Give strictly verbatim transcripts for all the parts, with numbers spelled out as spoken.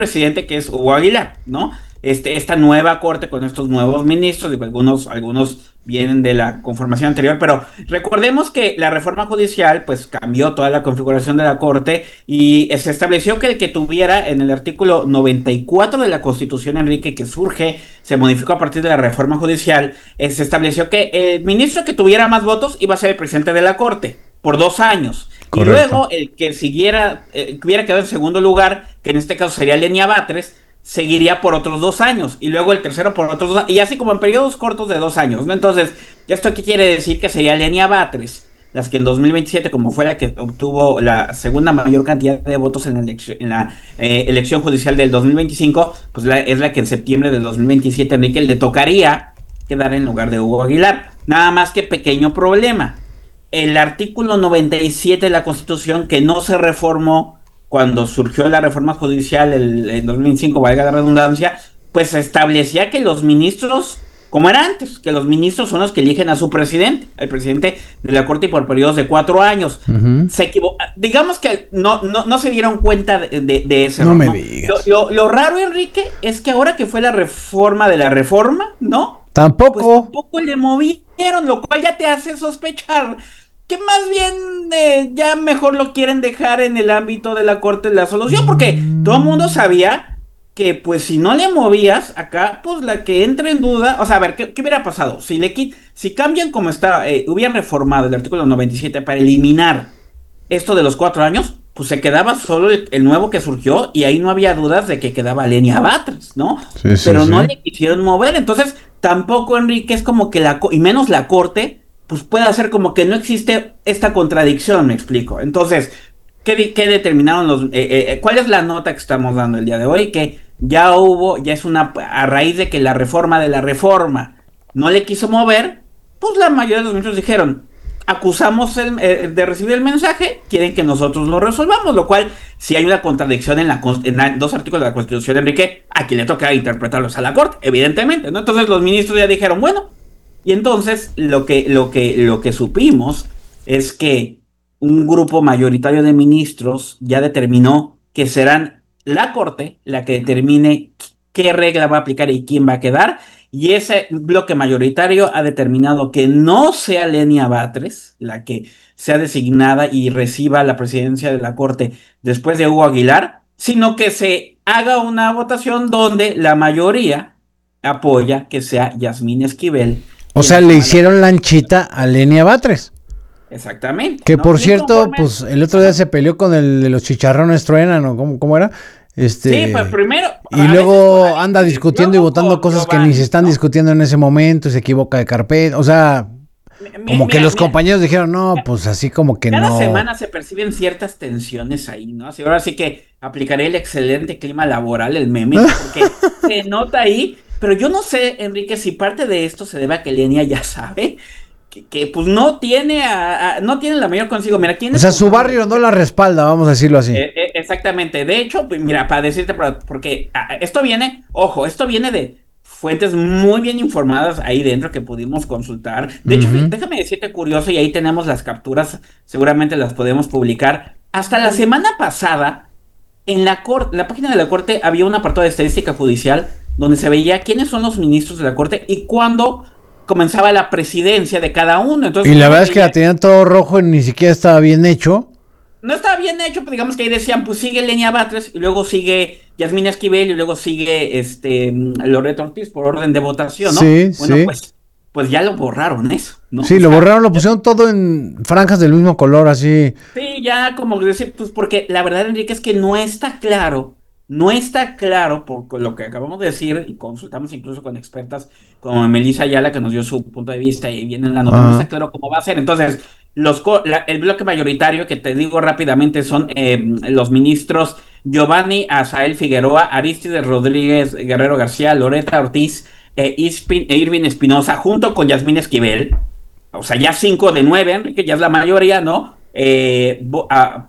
presidente, que es Hugo Aguilar, ¿no? Este, esta nueva corte con estos nuevos ministros, digo, algunos, algunos vienen de la conformación anterior, pero recordemos que la reforma judicial pues cambió toda la configuración de la corte y se estableció que el que tuviera en el artículo noventa y cuatro de la Constitución, Enrique, que surge, se modificó a partir de la reforma judicial, eh, se estableció que el ministro que tuviera más votos iba a ser el presidente de la corte por dos años. Y Correcto. luego el que siguiera, eh, que hubiera quedado en segundo lugar, que en este caso sería Lenia Batres, seguiría por otros dos años. Y luego el tercero por otros dos años. Y así como en periodos cortos de dos años, ¿no? Entonces, ¿esto qué quiere decir? Que sería Lenia Batres, las que en dos mil veintisiete, como fue la que obtuvo la segunda mayor cantidad de votos en la elección, en la, eh, elección judicial del dos mil veinticinco, pues la, es la que en septiembre del dos mil veintisiete, Enrique, le tocaría quedar en lugar de Hugo Aguilar. Nada más que pequeño problema. El artículo noventa y siete de la Constitución, que no se reformó cuando surgió la reforma judicial el, en dos mil veinticinco, valga la redundancia, pues establecía que los ministros, como era antes, que los ministros son los que eligen a su presidente, el presidente de la Corte, y por periodos de cuatro años. Uh-huh. Se equivocó, digamos que no, no, no se dieron cuenta de, de, de ese No error, me ¿no? digas. Lo, lo, lo raro, Enrique, es que ahora que fue la reforma de la reforma, ¿no? Tampoco. Pues tampoco le movieron, lo cual ya te hace sospechar que más bien eh, ya mejor lo quieren dejar en el ámbito de la corte de la solución, porque mm. todo el mundo sabía que pues si no le movías acá, pues la que entra en duda, o sea, a ver, ¿qué, qué hubiera pasado? Si le si cambian como está, eh, hubieran reformado el artículo noventa y siete para eliminar esto de los cuatro años, pues se quedaba solo el, el nuevo que surgió y ahí no había dudas de que quedaba Lenia Batres, ¿no? Sí, sí, Pero sí. no le quisieron mover, entonces tampoco, Enrique, es como que la, y menos la corte, pues puede hacer como que no existe esta contradicción, me explico. Entonces, ¿qué, qué determinaron los... Eh, eh, ¿cuál es la nota que estamos dando el día de hoy? Que ya hubo, ya es una... A raíz de que la reforma de la reforma no le quiso mover, pues la mayoría de los ministros dijeron, acusamos el, eh, de recibir el mensaje, quieren que nosotros lo resolvamos, lo cual, si hay una contradicción en, la, en la, dos artículos de la Constitución, Enrique, a quien le toca interpretarlos a la Corte, evidentemente, ¿no? Entonces los ministros ya dijeron, bueno... Y entonces lo que, lo que, lo que supimos es que un grupo mayoritario de ministros ya determinó que serán la Corte la que determine qué regla va a aplicar y quién va a quedar. Y ese bloque mayoritario ha determinado que no sea Lenia Batres la que sea designada y reciba la presidencia de la Corte después de Hugo Aguilar, sino que se haga una votación donde la mayoría apoya que sea Yasmín Esquivel. O sea, le hicieron lanchita a Lenia Batres. Exactamente. Que ¿no? por cierto, pues el otro día se peleó con el de los chicharrones truenan, ¿o cómo, cómo era? Este, sí, pues primero. Y luego anda discutiendo y votando cosas que ni se están ¿no? discutiendo en ese momento, y se equivoca de carpeta. O sea, mi, como mira, que los mira, compañeros dijeron, no, pues así como que cada no. Cada semana se perciben ciertas tensiones ahí, ¿no? Así, ahora sí que aplicaré el excelente clima laboral, el meme, porque se nota ahí. Pero yo no sé, Enrique, si parte de esto se debe a que Lenia ya sabe que, que pues no tiene a, a, no tiene la mayor consigo. Mira, ¿quién o es sea, su barrio no la respalda, vamos a decirlo así. Eh, eh, exactamente. De hecho, pues, mira, para decirte, porque a, esto viene, ojo, esto viene de fuentes muy bien informadas ahí dentro que pudimos consultar. De uh-huh. hecho, déjame decirte curioso, y ahí tenemos las capturas, seguramente las podemos publicar. Hasta la semana pasada, en la, cor- la página de la Corte había un apartado de estadística judicial donde se veía quiénes son los ministros de la Corte y cuándo comenzaba la presidencia de cada uno. Entonces, y la verdad es que la tenían todo rojo y ni siquiera estaba bien hecho. No estaba bien hecho, pues digamos que ahí decían, pues sigue Lenia Batres, y luego sigue Yasmín Esquivel, y luego sigue este Loreto Ortiz por orden de votación, ¿no? Sí, bueno, sí. pues, pues ya lo borraron eso, ¿no? Sí, o lo sea, borraron, lo pusieron todo en franjas del mismo color, así. Sí, ya como decir, pues porque la verdad, Enrique, es que no está claro. No está claro, por lo que acabamos de decir, y consultamos incluso con expertas como Melissa Ayala, que nos dio su punto de vista y viene en la nota, uh-huh. no está claro cómo va a ser. Entonces, los la, el bloque mayoritario, que te digo rápidamente, son eh, los ministros Giovanni Azael Figueroa, Aristides Rodríguez Guerrero García, Loreta Ortiz, eh, Ispin, e Irving Espinosa, junto con Yasmín Esquivel. O sea, ya cinco de nueve, Enrique, ya es la mayoría, ¿no? Eh, a,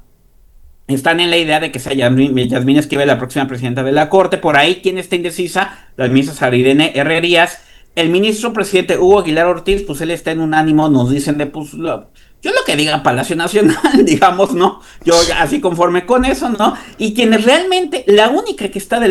Están en la idea de que sea Yasmín, Yasmín Esquivel la próxima presidenta de la Corte. Por ahí, ¿quién está indecisa? La ministra Sarirene Herrerías. El ministro presidente Hugo Aguilar Ortiz, pues él está en un ánimo, nos dicen de, pues, lo, Yo lo que diga Palacio Nacional, digamos, ¿no? Yo así conforme con eso, ¿no? Y quienes realmente, la única que está del